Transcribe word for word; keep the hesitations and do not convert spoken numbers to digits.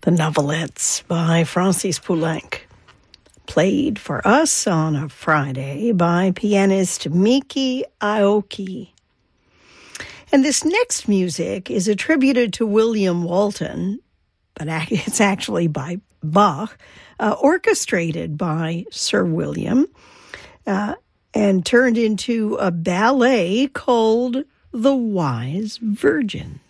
The Novelettes by Francis Poulenc, played for us on a Friday by pianist Miki Aoki. And this next music is attributed to William Walton, but it's actually by Bach, uh, orchestrated by Sir William, uh, and turned into a ballet called The Wise Virgin.